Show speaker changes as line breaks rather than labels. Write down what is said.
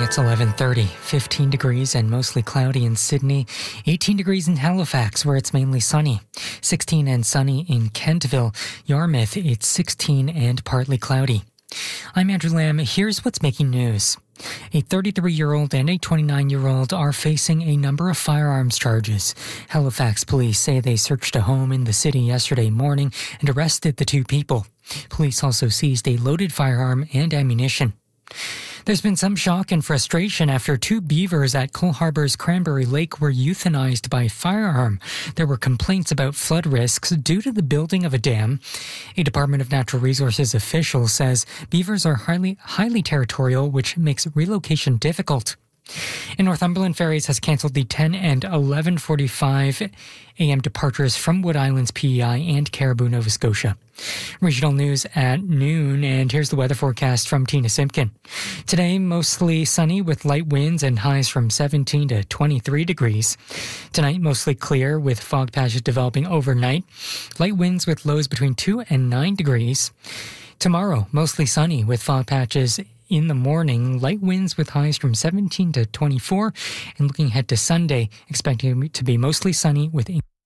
It's 11:30, 15 degrees and mostly cloudy in Sydney, 18 degrees in Halifax where it's mainly sunny, 16 and sunny in Kentville, Yarmouth it's 16 and partly cloudy. I'm Andrew Lamb. Here's what's making news. A 33-year-old and a 29-year-old are facing a number of firearms charges. Halifax police say they searched a home in the city yesterday morning and arrested the two people. Police also seized a loaded firearm and ammunition. There's been some shock and frustration after two beavers at Cole Harbour's Cranberry Lake were euthanized by firearm. There were complaints about flood risks due to the building of a dam. A Department of Natural Resources official says beavers are highly territorial, which makes relocation difficult. And Northumberland Ferries has cancelled the 10 and 11:45 a.m. departures from Wood Island's PEI and Caribou, Nova Scotia. Regional news at noon, and here's the weather forecast from Tina Simpkin. Today, mostly sunny with light winds and highs from 17 to 23 degrees. Tonight, mostly clear with fog patches developing overnight. Light winds with lows between 2 and 9 degrees. Tomorrow, mostly sunny with fog patches in the morning, light winds with highs from 17 to 24, and looking ahead to Sunday, expecting it to be mostly sunny with